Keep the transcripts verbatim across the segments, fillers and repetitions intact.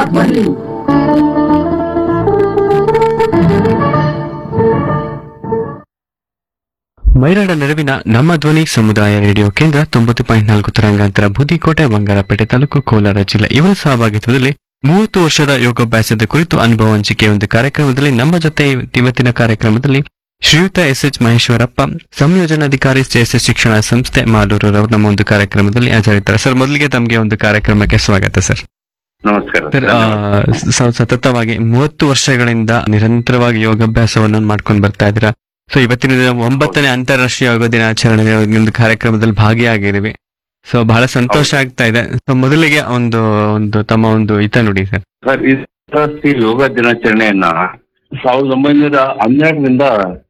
ಬನ್ನಿ. ಮೈರಾಡ ನೆರವಿನ ನಮ್ಮ ಧ್ವನಿ ಸಮುದಾಯ ರೇಡಿಯೋ ಕೇಂದ್ರ ತೊಂಬತ್ತು ಪಾಯಿಂಟ್ ನಾಲ್ಕು ತರಂಗಾಂತರ ಬೂದಿಕೋಟೆ ಬಂಗಾರಪೇಟೆ ತಾಲೂಕು ಕೋಲಾರ ಜಿಲ್ಲೆ ಇವರ ಸಹಭಾಗಿತ್ವದಲ್ಲಿ ಮೂವತ್ತು ವರ್ಷದ ಯೋಗಾಭ್ಯಾಸದ ಕುರಿತು ಅನುಭವ ಹಂಚಿಕೆ ಒಂದು ಕಾರ್ಯಕ್ರಮದಲ್ಲಿ ನಮ್ಮ ಜೊತೆ ಇವತ್ತಿನ ಕಾರ್ಯಕ್ರಮದಲ್ಲಿ ಶ್ರೀಯುತ S H Maheshwarappa, ಸಂಯೋಜನಾಧಿಕಾರಿ S S ಶಿಕ್ಷಣ ಸಂಸ್ಥೆ ಮಾಲೂರು ರವರು ನಮ್ಮ ಒಂದು ಕಾರ್ಯಕ್ರಮದಲ್ಲಿ ಹಾಜರಿದ್ದಾರೆ. ಸರ್, ಮೊದಲಿಗೆ ತಮಗೆ ಒಂದು ಕಾರ್ಯಕ್ರಮಕ್ಕೆ ಸ್ವಾಗತ ಸರ್. ನಮಸ್ಕಾರ ಸರ್, ಸ- ಸತತವಾಗಿ ಮೂವತ್ತು ವರ್ಷಗಳಿಂದ ನಿರಂತರವಾಗಿ ಯೋಗಾಭ್ಯಾಸವನ್ನು ಮಾಡ್ಕೊಂಡು ಬರ್ತಾ ಇದ್ದೀರಾ. ಸೊ ಇವತ್ತಿನ ದಿನ ಒಂಬತ್ತನೇ ಅಂತಾರಾಷ್ಟ್ರೀಯ ಯೋಗ ದಿನಾಚರಣೆ ಒಂದು ಕಾರ್ಯಕ್ರಮದಲ್ಲಿ ಭಾಗಿಯಾಗಿದ್ದೀವಿ. ಸೊ ಬಹಳ ಸಂತೋಷ ಆಗ್ತಾ ಇದೆ. ಸೊ ಮೊದಲಿಗೆ ಒಂದು ಒಂದು ತಮ್ಮ ಒಂದು ಹಿತ ನುಡಿ ಸರ್. ಸರ್, ಈ ಅಂತಾರಾಷ್ಟ್ರೀಯ ಯೋಗ ದಿನಾಚರಣೆಯನ್ನ ಸಾವಿರದ ಒಂಬೈನೂರ ಹನ್ನೆರಡರಿಂದ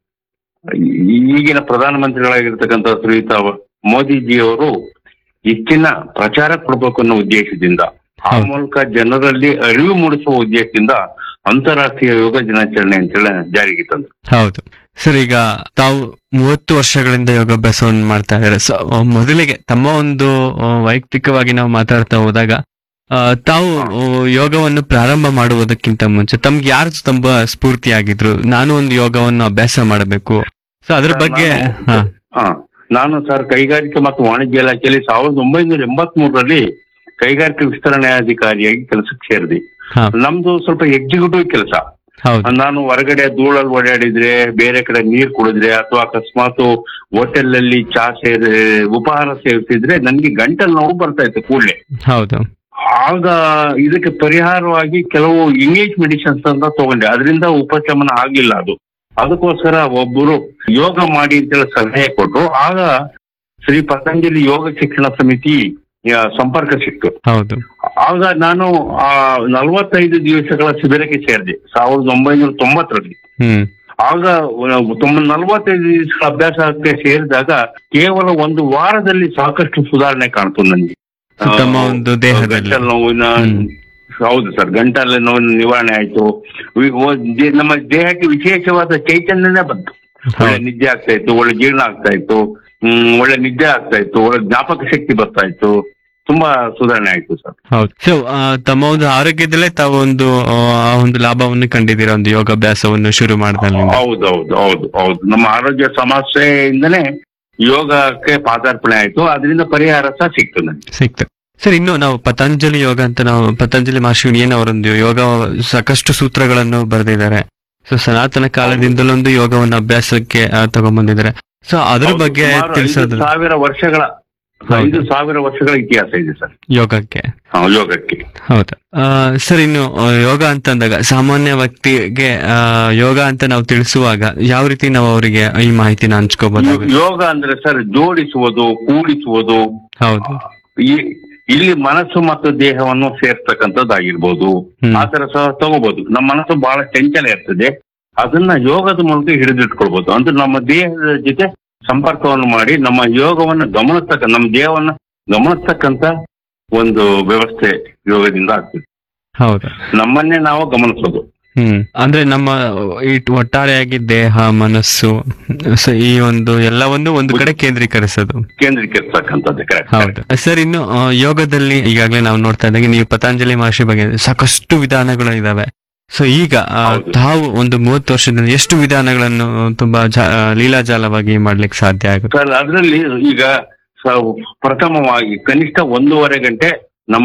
ಈಗಿನ ಪ್ರಧಾನಮಂತ್ರಿಗಳಾಗಿರ್ತಕ್ಕಂಥ ಶ್ರೀಯುತ ಮೋದಿಜಿಯವರು ಹೆಚ್ಚಿನ ಪ್ರಚಾರ ಕೊಡಬೇಕು ಅನ್ನೋ ಉದ್ದೇಶದಿಂದ, ಆ ಮೂಲಕ ಜನರಲ್ಲಿ ಅರಿವು ಮೂಡಿಸುವ ಉದ್ದೇಶದಿಂದ ಅಂತಾರಾಷ್ಟ್ರೀಯ ಯೋಗ ದಿನಾಚರಣೆ ಅಂತೇಳಿ ಜಾರಿಗೆ ತಂದ್ರು. ಹೌದು ಸರ್, ಈಗ ತಾವು ಮೂವತ್ತು ವರ್ಷಗಳಿಂದ ಯೋಗಾಭ್ಯಾಸವನ್ನು ಮಾಡ್ತಾ ಇದ್ದಾರೆ. ಸೊ ಮೊದಲಿಗೆ ತಮ್ಮ ಒಂದು ಆ, ವೈಯಕ್ತಿಕವಾಗಿ ನಾವು ಮಾತಾಡ್ತಾ ಹೋದಾಗ ಆ, ತಾವು ಆ, ಯೋಗವನ್ನು ಪ್ರಾರಂಭ ಮಾಡುವುದಕ್ಕಿಂತ ಮುಂಚೆ ತಮ್ಗೆ ಯಾರು ತುಂಬಾ ಸ್ಫೂರ್ತಿಯಾಗಿದ್ರು, ನಾನು ಒಂದು ಯೋಗವನ್ನು ಅಭ್ಯಾಸ ಮಾಡಬೇಕು, ಸೊ ಅದ್ರ ಬಗ್ಗೆ ಹಾ ಹಾ ನಾನು ಸರ್ ಕೈಗಾರಿಕೆ ಮತ್ತು ವಾಣಿಜ್ಯ ಇಲಾಖೆಯಲ್ಲಿ ಸಾವಿರದ ಒಂಬೈನೂರ ಎಂಬತ್ ಮೂರರಲ್ಲಿ ಕೈಗಾರಿಕೆ ವಿಸ್ತರಣಾಧಿಕಾರಿಯಾಗಿ ಕೆಲಸಕ್ಕೆ ಸೇರಿದೆ. ಹಾ ನಮ್ದು ಸ್ವಲ್ಪ ಎಕ್ಸಿಕ್ಯೂಟಿವ್ ಕೆಲಸ. ಹೌದು ನಾನು ಹೊರಗಡೆ ಧೂಳಲ್ಲಿ ಓಡಾಡಿದ್ರೆ, ಬೇರೆ ಕಡೆ ನೀರ್ ಕುಡಿದ್ರೆ, ಅಥವಾ ಅಕಸ್ಮಾತ್ ಹೋಟೆಲ್ ಅಲ್ಲಿ ಚಾ ಸೇರಿ ಉಪಹಾರ ಸೇವಿಸಿದ್ರೆ ನನ್ಗೆ ಗಂಟಲು ನೋವು ಬರ್ತಾ ಇತ್ತು ಕೂಡಲೇ. ಹೌದು ಆಗ ಇದಕ್ಕೆ ಪರಿಹಾರವಾಗಿ ಕೆಲವು ಇಂಗ್ಲಿಷ್ ಮೆಡಿಸಿನ್ಸ್ ಅಂತ ತಗೊಂಡೆ. ಅದರಿಂದ ಉಪಶಮನ ಆಗ್ಲಿಲ್ಲ. ಅದು ಅದಕ್ಕೋಸ್ಕರ ಒಬ್ಬರು ಯೋಗ ಮಾಡಿ ಅಂತೇಳಿ ಸಲಹೆ ಕೊಟ್ಟರು. ಆಗ ಶ್ರೀ ಪತಂಜಲಿ ಯೋಗ ಶಿಕ್ಷಣ ಸಮಿತಿ ಆ, ಸಂಪರ್ಕ ಸಿಕ್ತು. ಹೌದು ಆಗ ನಾನು ಆ ನಲವತ್ತೈದು ದಿವಸಗಳ ಶಿಬಿರಕ್ಕೆ ಸೇರಿದೆ ಸಾವಿರದ ಒಂಬೈನೂರ ತೊಂಬತ್ತರಲ್ಲಿ. ಹ್ಮ್ ಆಗ ತೊಂಬ ನಲವತ್ತೈದು ದಿವಸಗಳ ಅಭ್ಯಾಸಕ್ಕೆ ಸೇರಿದಾಗ ಕೇವಲ ಒಂದು ವಾರದಲ್ಲಿ ಸಾಕಷ್ಟು ಸುಧಾರಣೆ ಕಾಣ್ತು ನನಗೆ. ಸೊ ತಮ್ಮ ಒಂದು ದೇಹದಲ್ಲಿ ಗಂಟಲು ನೋವಿನ ಹ್ಮ್. ಹೌದು ಸರ್, ಗಂಟಲು ನೋವಿನ ನಿವಾರಣೆ ಆಯ್ತು. ವಿ- ಓ- ದೇ- ನಮ್ಮ ದೇಹಕ್ಕೆ ವಿಶೇಷವಾದ ಚೈತನ್ಯನೇ ಬಂತು. ಒಳ್ಳೆ ನಿದ್ದೆ ಆಗ್ತಾ ಇತ್ತು, ಒಳ್ಳೆ ಜೀರ್ಣ ಆಗ್ತಾ ಇತ್ತು, ಹ್ಮ್ ಒಳ್ಳೆ ನಿದ್ದೆ ಆಗ್ತಾ ಇತ್ತು, ಒಳ್ಳೆ ಜ್ಞಾಪಕ ಶಕ್ತಿ ಬರ್ತಾ ಇತ್ತು. ತುಂಬಾ ಸುಧಾರಣೆ ಆಯ್ತು ಸರ್. ಹೌದು. ಸೊ ತಮ್ಮ ಒಂದು ಆರೋಗ್ಯದಲ್ಲೇ ತಾವು ಒಂದು ಆ, ಆ ಒಂದು ಲಾಭವನ್ನು ಕಂಡಿದ್ದೀರಾ ಒಂದು ಯೋಗಾಭ್ಯಾಸವನ್ನು ಶುರು ಮಾಡಿದಲ್ಲಿ. ಹೌದು ಹೌದು ಹೌದು ಹೌದು ನಮ್ಮ ಆರೋಗ್ಯ ಸಮಸ್ಯೆಯಿಂದನೇ ಯೋಗಕ್ಕೆ ಪಾದಾರ್ಪಣೆ ಆಯ್ತು. ಅದರಿಂದ ಪರಿಹಾರ ಸಹ ಸಿಕ್ತು ನನಗೆ. ಸಿಕ್ತು ಸರ್. ಇನ್ನು ನಾವು ಪತಂಜಲಿ ಯೋಗ ಅಂತ ನಾವು ಪತಂಜಲಿ ಮಹರ್ಷಿ ಏನವರೊಂದು ಯೋಗ ಸಾಕಷ್ಟು ಸೂತ್ರಗಳನ್ನು ಬರೆದಿದ್ದಾರೆ. ಸೊ ಸನಾತನ ಕಾಲದಿಂದಲೂ ಒಂದು ಯೋಗವನ್ನು ಅಭ್ಯಾಸಕ್ಕೆ ಆ, ತಗೊಂಡ್ಬಂದಿದ್ದಾರೆ. ಸೊ ಅದ್ರ ಹೌದು, ಬಗ್ಗೆ ಸುಮಾರು ತಿಳಿಸೋದು ಐದು ಸಾವಿರ ವರ್ಷಗಳ ಹೌದು. ಐದು ಸಾವಿರ ವರ್ಷಗಳ ಇತಿಹಾಸ ಇದೆ ಸರ್ ಯೋಗಕ್ಕೆ. ಹಾ, ಯೋಗಕ್ಕೆ. ಹೌದಾ ಆ, ಸರ್, ಇನ್ನು ಆ, ಯೋಗ ಅಂತಂದಾಗ ಸಾಮಾನ್ಯ ವ್ಯಕ್ತಿಗೆ ಆ, ಯೋಗ ಅಂತ ನಾವು ತಿಳಿಸುವಾಗ ಯಾವ ರೀತಿ ನಾವು ಅವರಿಗೆ ಈ ಮಾಹಿತಿನ ಹಂಚ್ಕೋಬಹುದು? ಯೋಗ ಅಂದ್ರೆ ಸರ್ ಜೋಡಿಸುವುದು, ಕೂಡಿಸುವುದು. ಹೌದು ಈ ಇಲ್ಲಿ ಮನಸ್ಸು ಮತ್ತು ದೇಹವನ್ನು ಸೇರ್ತಕ್ಕಂಥದ್ದಾಗಿರ್ಬೋದು. ಹ್ಮ್. ಆ ತರ ಸಹ ತಗೋಬಹುದು. ನಮ್ಮ ಮನಸ್ಸು ಬಹಳ ಚಂಚಲ ಇರ್ತದೆ, ಅದನ್ನ ಯೋಗದ ಮೂಲಕ ಹಿಡಿದಿಟ್ಕೊಳ್ಬಹುದು. ಅಂದ್ರೆ ನಮ್ಮ ದೇಹದ ಜೊತೆ ಸಂಪರ್ಕವನ್ನು ಮಾಡಿ ನಮ್ಮ ಯೋಗವನ್ನು ಗಮನಿಸ್ತಕ್ಕ ನಮ್ಮ ದೇಹವನ್ನ ಗಮನಿಸ್ತಕ್ಕಂತ ಒಂದು ವ್ಯವಸ್ಥೆ ಯೋಗದಿಂದ ಆಗ್ತದೆ. ಹೌದಾ ನಮ್ಮನ್ನೇ ನಾವು ಗಮನಿಸೋದು. ಹ್ಮ್ ಅಂದ್ರೆ ನಮ್ಮ ಈ ಒಟ್ಟಾರೆಯಾಗಿ ದೇಹ, ಮನಸ್ಸು, ಸೊ ಈ ಒಂದು ಎಲ್ಲವನ್ನು ಒಂದು ಕಡೆ ಕೇಂದ್ರೀಕರಿಸೋದು, ಕೇಂದ್ರೀಕರಿಸ್ತಕ್ಕಂಥದ್ದು. ಕರೆಕ್ಟ್. ಹೌದು ಸರ್. ಇನ್ನು ಆ, ಯೋಗದಲ್ಲಿ ಈಗಾಗಲೇ ನಾವು ನೋಡ್ತಾ ಇದ್ದಾಗ ನೀವು ಪತಂಜಲಿ ಮಹರ್ಷಿ ಬಗ್ಗೆ ಸಾಕಷ್ಟು ವಿಧಾನಗಳು ಇದಾವೆ. ಸೊ ಈಗ ಆ, ಹೌದು. ತಾವು ಒಂದು ಮೂವತ್ತು ವರ್ಷದಿಂದ ಎಷ್ಟು ವಿಧಾನಗಳನ್ನು ತುಂಬಾ ಜಾ- ಆ, ಲೀಲಾಜಾಲವಾಗಿ ಮಾಡ್ಲಿಕ್ಕೆ ಸಾಧ್ಯ ಆಗುತ್ತೆ? ಸರ್ ಅದರಲ್ಲಿ ಈಗ ಸ- ಪ್ರಥಮವಾಗಿ ಕನಿಷ್ಠ ಒಂದೂವರೆ ಗಂಟೆ ನಮ್ಮ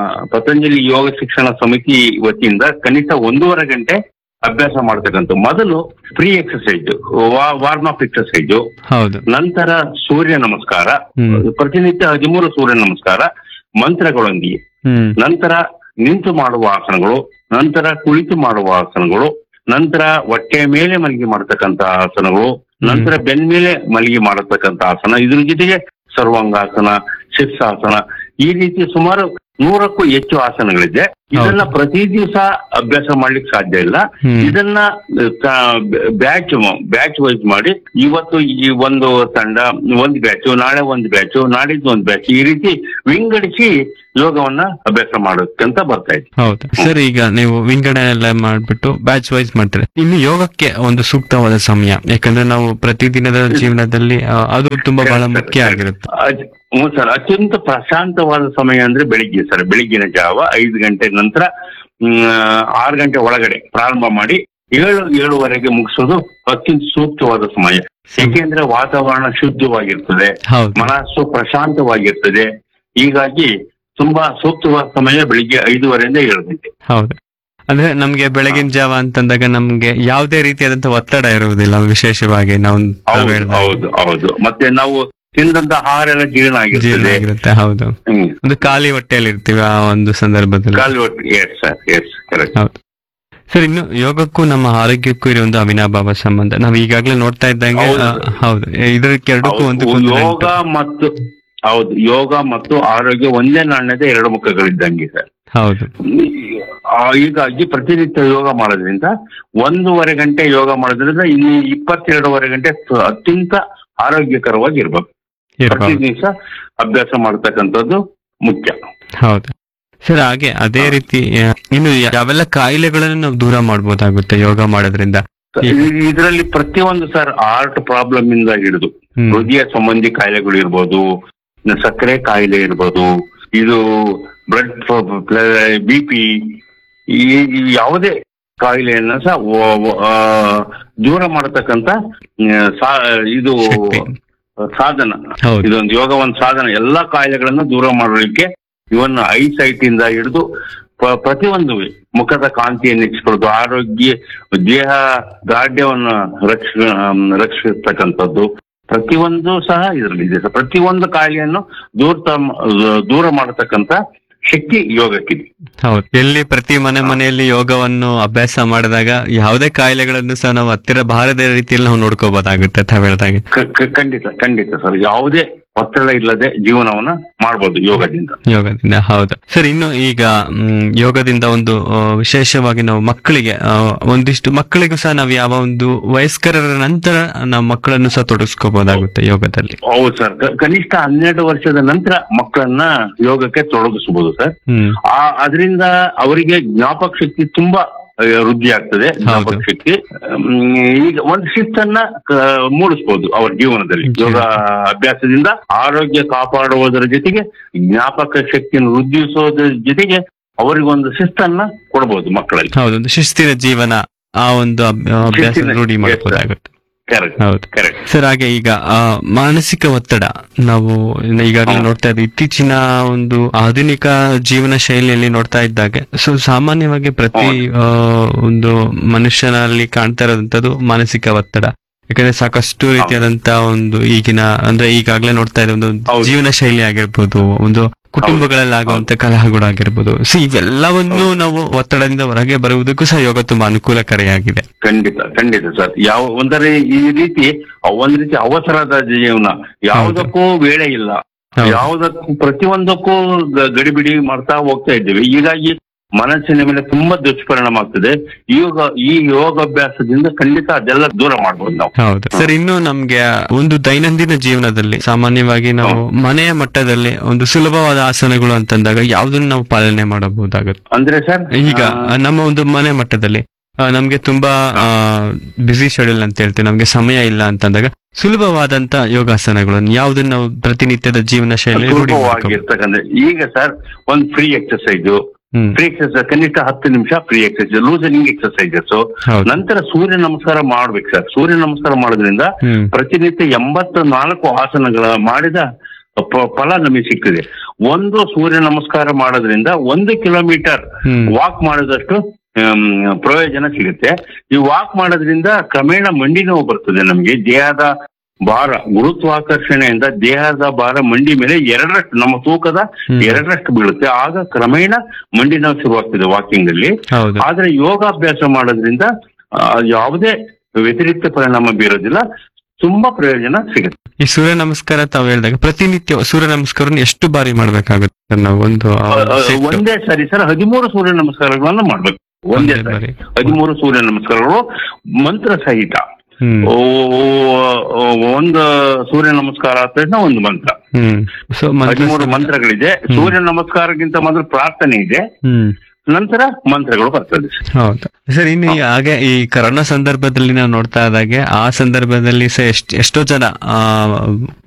ಪತಂಜಲಿ ಯೋಗ ಶಿಕ್ಷಣ ಸಮಿತಿ ವತಿಯಿಂದ ಕನಿಷ್ಠ ಒಂದೂವರೆ ಗಂಟೆ ಅಭ್ಯಾಸ ಮಾಡ್ತಕ್ಕಂಥ. ಮೊದಲು pre exercise, warm up exercise, ಹೌದು ನಂತರ ಸೂರ್ಯ ನಮಸ್ಕಾರ, ಹ್ಮ್. ಪ್ರತಿನಿತ್ಯ ಹದಿಮೂರು ಸೂರ್ಯ ನಮಸ್ಕಾರ ಮಂತ್ರಗಳೊಂದಿಗೆ, ಹ್ಮ್ ನಂತರ ನಿಂತು ಮಾಡುವ ಆಸನಗಳು, ನಂತರ ಕುಳಿತು ಮಾಡುವ ಆಸನಗಳು, ನಂತರ ಹೊಟ್ಟೆಯ ಮೇಲೆ ಮಲಗಿ ಮಾಡತಕ್ಕಂತ ಆಸನಗಳು, ನಂತರ ಬೆನ್ ಮೇಲೆ ಮಲಗಿ ಮಾಡತಕ್ಕಂತ ಆಸನ, ಇದ್ರ ಜೊತೆಗೆ ಸರ್ವಾಂಗಾಸನ, ಶೀರ್ಷಾಸನ, ಈ ರೀತಿ ಸುಮಾರು ನೂರಕ್ಕೂ ಹೆಚ್ಚು ಆಸನಗಳಿದೆ. ಇದನ್ನ ಪ್ರತಿ ದಿವಸ ಅಭ್ಯಾಸ ಮಾಡ್ಲಿಕ್ಕೆ ಸಾಧ್ಯ ಇಲ್ಲ. ಹ್ಮ್. ಇದನ್ನ ಬ್ಯಾಚ್ ಬ್ಯಾಚ್ ವೈಸ್ ಮಾಡಿ, ಇವತ್ತು ಈ ಒಂದು ತಂಡ ಒಂದು ಬ್ಯಾಚು, ನಾಳೆ ಒಂದು ಬ್ಯಾಚು, ನಾಡಿದ್ದು ಒಂದು ಬ್ಯಾಚ್, ಈ ರೀತಿ ವಿಂಗಡಿಸಿ ಯೋಗವನ್ನ ಅಭ್ಯಾಸ ಮಾಡೋಕ್ಕಂತ ಬರ್ತಾ ಇದೆ. ಹೌದು ಸರ್. ಈಗ ನೀವು ವಿಂಗಡಣೆ ಎಲ್ಲ ಮಾಡ್ಬಿಟ್ಟು ಬ್ಯಾಚ್ ವೈಸ್ ಮಾಡ್ತೀರಿ. ಇನ್ನು ಯೋಗಕ್ಕೆ ಒಂದು ಸೂಕ್ತವಾದ ಸಮಯ, ಯಾಕಂದ್ರೆ ನಾವು ಪ್ರತಿದಿನದ ಜೀವನದಲ್ಲಿ ಆ, ಅದು ತುಂಬಾ ಬಹಳ ಮುಖ್ಯ ಆಗಿರುತ್ತೆ. ಅದ್- ಹ್ಞೂ ಸರ್, ಅತ್ಯಂತ ಪ್ರಶಾಂತವಾದ ಸಮಯ ಅಂದ್ರೆ ಬೆಳಿಗ್ಗೆ ಸರ್. ಬೆಳಿಗ್ಗಿನ ಜಾವ ಐದು ಗಂಟೆ ನಂತರ ಹ್ಮ್, ಆರು ಗಂಟೆ ಒಳಗಡೆ ಪ್ರಾರಂಭ ಮಾಡಿ ಏಳು ಏಳುವರೆಗೆ ಮುಗಿಸೋದು ಅತ್ಯಂತ ಸೂಕ್ತವಾದ ಸಮಯ. ಏಕೆಂದ್ರೆ ವಾತಾವರಣ ಶುದ್ಧವಾಗಿರ್ತದೆ, ಹೌದು ಮನಸ್ಸು ಪ್ರಶಾಂತವಾಗಿರ್ತದೆ. ಹೀಗಾಗಿ ತುಂಬಾ ಸೂಕ್ತವಾದ ಸಮಯ ಬೆಳಿಗ್ಗೆ ಐದೂವರೆಯಿಂದ ಏಳು ಗಂಟೆ. ಹೌದು. ಅಂದ್ರೆ ನಮ್ಗೆ ಬೆಳಗಿನ ಜಾವ ಅಂತಂದಾಗ ನಮ್ಗೆ ಯಾವುದೇ ರೀತಿಯಾದಂತ ಒತ್ತಡ ಇರುವುದಿಲ್ಲ, ವಿಶೇಷವಾಗಿ ನಾವು ತಾವು ಹೌದು ಹೇಳ್ದಾಗೆ. ಹೌದು ಹೌದು. ಮತ್ತೆ ನಾವು ತಿಂದಂತ ಆಹಾರ ಎಲ್ಲ ಜೀರ್ಣ ಜೀರ್ಣ ಆಗಿರ್ತದೆ. ಆಗಿರುತ್ತೆ. ಹೌದು. ಹ್ಮ್. ಒಂದು ಖಾಲಿ ಹೊಟ್ಟೆಯಲ್ಲಿ ಇರ್ತೀವಿ ಆ ಒಂದು ಸಂದರ್ಭದಲ್ಲಿ. ಕಾಲು ಒಟ್ಟು ಎಸ್ ಸರ್, ಎಸ್ ಕರೆಕ್ಟ್. ಹೌದು ಸರ್. ಇನ್ನು ಯೋಗಕ್ಕೂ ನಮ್ಮ ಆರೋಗ್ಯಕ್ಕೂ ಇರೋ ಒಂದು ಅವಿನಾಭಾವ ಸಂಬಂಧ ನಾವು ಈಗಾಗಲೇ ನೋಡ್ತಾ ಇದ್ದಂಗೆ. ಹೌದು. ಆ, ಹೌದು ಇದಕ್ಕೆ ಎರಡಕ್ಕೂ ಒಂದು ಹೌದು, ಯೋಗ ಮತ್ತು ಹೌದು ಯೋಗ ಮತ್ತು ಆರೋಗ್ಯ ಒಂದೇ ನಾಣ್ಯದ ಎರಡು ಮುಖಗಳಿದ್ದಂಗೆ ಸರ್. ಹೌದು ಆ, ಹೀಗಾಗಿ ಪ್ರತಿನಿತ್ಯ ಯೋಗ ಮಾಡೋದ್ರಿಂದ ಒಂದೂವರೆ ಗಂಟೆ ಯೋಗ ಮಾಡೋದ್ರಿಂದ ಇನ್ನು ಇಪ್ಪತ್ತೆರಡೂವರೆ ಗಂಟೆ ಸ- ಅತ್ಯಂತ ಆರೋಗ್ಯಕರವಾಗಿ ಇರ್ಬೇಕು. ಪ್ರತಿ ಇರ್ಬೋದು. ದಿವಸ ಅಭ್ಯಾಸ ಮಾಡ್ತಕ್ಕಂಥದ್ದು ಮುಖ್ಯ. ಹೌದು ಸರ್. ಹಾಗೆ ಅದೇ ರೀತಿ ಆ, ಇನ್ನು ಯಾವೆಲ್ಲ ಕಾಯಿಲೆಗಳನ್ನು ನಾವು ದೂರ ಮಾಡ್ಬೋದಾಗುತ್ತೆ ಯೋಗ ಮಾಡೋದ್ರಿಂದ? ಇದರಲ್ಲಿ ಪ್ರತಿಯೊಂದು ಸರ್ ಹಾರ್ಟ್ ಪ್ರಾಬ್ಲಮ್ ಇಂದ ಹಿಡಿದು ಹ್ಮ್. ಹೃದಯ ಸಂಬಂಧಿ ಕಾಯಿಲೆಗಳು ಇರ್ಬೋದು, ಸಕ್ಕರೆ ಕಾಯಿಲೆ ಇರ್ಬೋದು, ಇದು ಬ್ಲಡ್ ಬಿ ಪಿ, ಈ ಈ ಯಾವುದೇ ಕಾಯಿಲೆಯನ್ನ ಸಹ ವ- ವ- ಆ, ದೂರ ಮಾಡತಕ್ಕಂತ ಆ, ಸಾ- ಇದು ಶಕ್ತಿ. ಸಾಧನ. ಹೌದು. ಇದೊಂದು ಯೋಗ ಒಂದು ಸಾಧನ. ಎಲ್ಲಾ ಕಾಯಿಲೆಗಳನ್ನ ದೂರ ಮಾಡಲಿಕ್ಕೆ ಇವನ್ ಐ ಸೈಟ್ ಇಂದ ಹಿಡಿದು ಪ- ಪ್ರತಿಯೊಂದು ಮುಖದ ಕಾಂತಿಯನ್ನು ಹೆಚ್ಚಿಕೊಳ್ಳೋದು, ಆರೋಗ್ಯ ದೇಹ ದಾರ್ಢ್ಯವನ್ನು ರಕ್ಷ ರಕ್ಷಿಸ್ತಕ್ಕಂಥದ್ದು ಪ್ರತಿಯೊಂದು ಸಹ ಇದರಲ್ಲಿದೆ ಸರ್. ಪ್ರತಿಯೊಂದು ಕಾಯಿಲೆಯನ್ನು ದೂರ ದೂರ ಮಾಡತಕ್ಕಂತ ಶಕ್ತಿ ಯೋಗಕ್ಕಿದೆ. ಹೌದು. ಎಲ್ಲಿ ಪ್ರತಿ ಮನೆ ಮನೆಯಲ್ಲಿ ಯೋಗವನ್ನು ಅಭ್ಯಾಸ ಮಾಡಿದಾಗ ಯಾವುದೇ ಕಾಯಿಲೆಗಳನ್ನು ಸಹ ನಾವು ಹತ್ತಿರ ಬಾರದ ರೀತಿಯಲ್ಲಿ ನಾವು ನೋಡ್ಕೋಬಹುದಾಗುತ್ತೆ ತಾವ್ ಹೇಳ್ದಾಗೆ. ಕ- ಕ- ಖಂಡಿತ ಖಂಡಿತ ಸರ್. ಯಾವುದೇ ಒತ್ತಡ ಇಲ್ಲದೆ ಜೀವನವನ್ನ ಮಾಡ್ಬೋದು ಯೋಗದಿಂದ. ಯೋಗದಿಂದ. ಹೌದು ಸರ್. ಇನ್ನು ಈಗ ಮ್, ಯೋಗದಿಂದ ಒಂದು ಆ, ವಿಶೇಷವಾಗಿ ನಾವು ಮಕ್ಕಳಿಗೆ ಆ, ಒಂದಿಷ್ಟು ಮಕ್ಕಳಿಗೂ ಸಹ ನಾವು ಯಾವ ಒಂದು ವಯಸ್ಕರ ನಂತರ ನಾವು ಮಕ್ಕಳನ್ನು ಸಹ ತೊಡಗಿಸ್ಕೋಬಹುದಾಗುತ್ತೆ ಯೋಗದಲ್ಲಿ. ಹೌದು ಸರ್. ಕ- ಕನಿಷ್ಠ ಹನ್ನೆರಡು ವರ್ಷದ ನಂತರ ಮಕ್ಕಳನ್ನ ಯೋಗಕ್ಕೆ ತೊಡಗಿಸಬಹುದು ಸರ್. ಹ್ಮ್. ಆ ಅದರಿಂದ ಅವರಿಗೆ ಜ್ಞಾಪಕ ಶಕ್ತಿ ತುಂಬಾ ಆ, ವೃದ್ಧಿ ಆಗ್ತದೆ. ಜ್ಞಾಪಕ ಹೌದು. ಶಕ್ತಿ ಹ್ಮ್, ಈಗ ಒಂದು ಶಿಸ್ತನ್ನ ಕ- ಮೂಡಿಸ್ಬೋದು ಅವರ ಜೀವನದಲ್ಲಿ. ಯೋಗ ಅಭ್ಯಾಸದಿಂದ ಆರೋಗ್ಯ ಕಾಪಾಡುವುದರ ಜೊತೆಗೆ ಜ್ಞಾಪಕ ಶಕ್ತಿಯನ್ನು ವೃದ್ಧಿಸೋದ್ರ ಜೊತೆಗೆ ಅವರಿಗೊಂದು ಶಿಸ್ತನ್ನ ಕೊಡಬಹುದು ಮಕ್ಕಳಲ್ಲಿ. ಹೌದು. ಒಂದು ಶಿಸ್ತಿನ ಜೀವನ ಆ ಒಂದು ಅಭ್- ಅಭ್ಯಾಸ ಶಿಸ್ತಿನ- ರೂಢಿ ಮಾಡಬಹುದಾಗುತ್ತೆ. ಕರೆಕ್ಟ್ ಹೌದು ಕರೆಕ್ಟ್. ಸರ್. ಹಾಗೆ ಈಗ ಆ, ಮಾನಸಿಕ ಒತ್ತಡ ನಾವು ಈಗಾಗಲೇ ನೋಡ್ತಾ ಇದ್ದೀವಿ. ಇತ್ತೀಚಿನ ಒಂದು ಆಧುನಿಕ ಜೀವನ ಶೈಲಿಯಲ್ಲಿ ನೋಡ್ತಾ ಇದ್ದಾಗ ಸೊ ಸಾಮಾನ್ಯವಾಗಿ ಪ್ರತಿ ಆ, ಒಂದು ಮನುಷ್ಯನಲ್ಲಿ ಕಾಣ್ತಾ ಇರೋದಂಥದ್ದು ಮಾನಸಿಕ ಒತ್ತಡ. ಯಾಕಂದ್ರೆ ಸಾಕಷ್ಟು ರೀತಿಯಾದಂತ ಒಂದು ಈಗಿನ ಅಂದ್ರೆ ಈಗಾಗಲೇ ನೋಡ್ತಾ ಇರೋ ಒಂದು ಹೌದು. ಜೀವನ ಶೈಲಿ ಆಗಿರ್ಬೋದು, ಒಂದು ಕುಟುಂಬಗಳಲ್ಲಿ ಆಗುವಂತ ಕಲಹಗಳಾಗಿರ್ಬೋದು. ಸೊ ಇವೆಲ್ಲವನ್ನು ನಾವು ಒತ್ತಡದಿಂದ ಹೊರಗೆ ಬರುವುದಕ್ಕೂ ಸಹ ಯೋಗ ತುಂಬಾ ಅನುಕೂಲಕಾರಿಯಾಗಿದೆ. ಖಂಡಿತ ಖಂಡಿತ ಸರ್. ಯಾವ ಒಂದರೆ ಈ ರೀತಿ ಒಂದ್ ರೀತಿ ಅವಸರದ ಜೀವನ, ಯಾವುದಕ್ಕೂ ವೇಳೆ ಇಲ್ಲ, ಹೌದು. ಯಾವುದಕ್ಕೂ ಪ್ರತಿಯೊಂದಕ್ಕೂ ಗ- ಗಡಿಬಿಡಿ ಮಾಡ್ತಾ ಹೋಗ್ತಾ ಇದ್ದೇವೆ. ಹೀಗಾಗಿ ಮನಸ್ಸಿನ ಮೇಲೆ ತುಂಬಾ ದುಷ್ಪರಿಣಾಮ ಆಗ್ತದೆ. ಯೋಗ ಈ ಯೋಗಾಭ್ಯಾಸದಿಂದ ಖಂಡಿತ ಅದೆಲ್ಲ ದೂರ ಮಾಡ್ಬೋದು ನಾವು. ಹೌದು ಸರ್. ಇನ್ನು ನಮ್ಗೆ ಒಂದು ದೈನಂದಿನ ಜೀವನದಲ್ಲಿ ಸಾಮಾನ್ಯವಾಗಿ ನಾವು ಮನೆಯ ಮಟ್ಟದಲ್ಲಿ ಒಂದು ಸುಲಭವಾದ ಆಸನಗಳು ಅಂತಂದಾಗ ಯಾವ್ದನ್ನ ನಾವು ಪಾಲನೆ ಮಾಡಬಹುದಾಗುತ್ತೆ? ಅಂದ್ರೆ ಸರ್ ಈಗ ನಮ್ಮ ಒಂದು ಮನೆ ಮಟ್ಟದಲ್ಲಿ ಆ, ನಮ್ಗೆ ತುಂಬಾ ಬಿಸಿ ಶೆಡ್ಯೂಲ್ ಅಂತ ಹೇಳ್ತೀವಿ, ನಮ್ಗೆ ಸಮಯ ಇಲ್ಲ ಅಂತಂದಾಗ ಸುಲಭವಾದಂತ ಯೋಗಾಸನಗಳನ್ನು ಯಾವ್ದನ್ನ ನಾವು ಪ್ರತಿನಿತ್ಯದ ಜೀವನ ಶೈಲಿ ರೂಢಿ ಮಾಡ್ಕೋಬಹುದು? ಸುಲಭವಾಗಿರ್ತಕ್ಕಂಥ ಈಗ ಸರ್ ಒಂದು ಫ್ರೀ ಎಕ್ಸರ್ಸೈಜ್ ಹ್ಮ್. ಫ್ರೀ ಎಕ್ಸರ್ಸೈಸ್ ಕನಿಷ್ಠ ಹತ್ತು ನಿಮಿಷ ಫ್ರೀ ಎಕ್ಸರ್ಸೈಸ್, ಲೂಸನಿಂಗ್ ಎಕ್ಸರ್ಸೈಸಸ್. ಹೌದು. ನಂತರ ಸೂರ್ಯ ನಮಸ್ಕಾರ ಮಾಡ್ಬೇಕು ಸರ್. ಸೂರ್ಯ ನಮಸ್ಕಾರ ಮಾಡೋದ್ರಿಂದ ಹ್ಮ್. ಪ್ರತಿನಿತ್ಯ ಎಂಬತ್ತ ನಾಲ್ಕು ಆಸನಗಳ ಮಾಡಿದ ಪ- ಫಲ ನಮಗೆ ಸಿಗ್ತದೆ. ಒಂದು ಸೂರ್ಯ ನಮಸ್ಕಾರ ಮಾಡೋದ್ರಿಂದ ಒಂದು ಕಿಲೋಮೀಟರ್ ಹ್ಮ್. ವಾಕ್ ಮಾಡೋದಷ್ಟು ಆಮ್, ಪ್ರಯೋಜನ ಸಿಗುತ್ತೆ. ಈ ವಾಕ್ ಮಾಡೋದ್ರಿಂದ ಕ್ರಮೇಣ ಮಂಡಿ ನೋವು ಬರ್ತದೆ ನಮ್ಗೆ. ದೇಹದ ಭಾರ, ಗುರುತ್ವಾಕರ್ಷಣೆಯಿಂದ ದೇಹದ ಭಾರ ಮಂಡಿ ಮೇಲೆ ಎರಡರಷ್ಟು, ನಮ್ಮ ತೂಕದ ಹ್ಮ್. ಎರಡರಷ್ಟು ಬೀಳುತ್ತೆ. ಆಗ ಕ್ರಮೇಣ ಮಂಡಿ ನೋವು ಶುರುವಾಗ್ತದೆ ವಾಕಿಂಗ್ ಅಲ್ಲಿ. ಹೌದು. ಆದ್ರೆ ಯೋಗಾಭ್ಯಾಸ ಮಾಡೋದ್ರಿಂದ ಆ, ಯಾವುದೇ ವ್ಯತಿರಿಕ್ತ ಪರಿಣಾಮ ಬೀರೋದಿಲ್ಲ, ತುಂಬಾ ಪ್ರಯೋಜನ ಸಿಗುತ್ತೆ. ಈ ಸೂರ್ಯ ನಮಸ್ಕಾರ ತಾವು ಹೇಳಿದಾಗ ಪ್ರತಿನಿತ್ಯ ಸೂರ್ಯ ನಮಸ್ಕಾರವನ್ನು ಎಷ್ಟು ಬಾರಿ ಮಾಡ್ಬೇಕಾಗುತ್ತೆ ಸರ್ ನಾವು? ಒಂದು ಆ, ಆ, set. ಒಂದೇ ಸರಿ ಸರ್ ಹದಿಮೂರು ಸೂರ್ಯ ನಮಸ್ಕಾರಗಳನ್ನ ಮಾಡ್ಬೇಕು. ಒಂದೇ ಒಂದೇ ಸರಿ ಬಾರಿ. ಹದಿಮೂರು ಸೂರ್ಯ ನಮಸ್ಕಾರಗಳು ಮಂತ್ರ ಸಹಿತ. ಹ್ಮ್. ಓ, ಓ, ಒಂದು ಸೂರ್ಯ ನಮಸ್ಕಾರ ಆದ ತಕ್ಷಣ ಒಂದು ಮಂತ್ರ. ಹ್ಮ್. ಸೊ ಹದಿಮೂರು ಮಂತ್ರಗಳಿದೆ. ಸೂರ್ಯ ನಮಸ್ಕಾರಕ್ಕಿಂತ ಮೊದಲು ಪ್ರಾರ್ಥನೆ ಇದೆ, ಹ್ಮ್. ನಂತರ ಮಂತ್ರಗಳು ಬರ್ತದೆ. ಹೌದು ಸರ್. ಇನ್ನು ಈ ಹಾಗೆ ಈ ಕರೋನಾ ಸಂದರ್ಭದಲ್ಲಿ ನಾವು ನೋಡ್ತಾ ಇದ್ದಾಗೆ ಆ ಸಂದರ್ಭದಲ್ಲಿ ಸಹ ಎಷ್ಟ್ ಎಷ್ಟೋ ಜನ ಆ